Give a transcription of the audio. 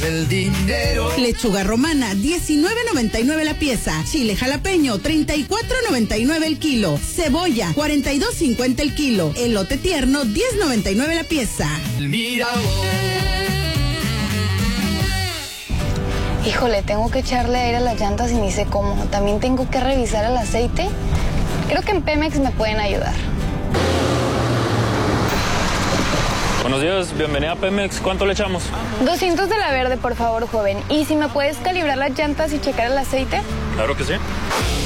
el dinero. Lechuga romana, 19.99 la pieza. Chile jalapeño, 34.99 el kilo. Cebolla, 42.50 el kilo. Elote tierno, 10.99 la pieza. Mira vos. Híjole, tengo que echarle aire a las llantas y ni sé cómo. También tengo que revisar el aceite. Creo que en Pemex me pueden ayudar. Buenos días, bienvenida a Pemex. ¿Cuánto le echamos? 200 de la verde, por favor, joven. ¿Y si me puedes calibrar las llantas y checar el aceite? Claro que sí.